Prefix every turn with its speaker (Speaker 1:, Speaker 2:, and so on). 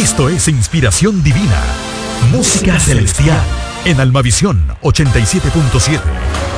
Speaker 1: Esto es Inspiración Divina, música celestial, en Almavisión 87.7.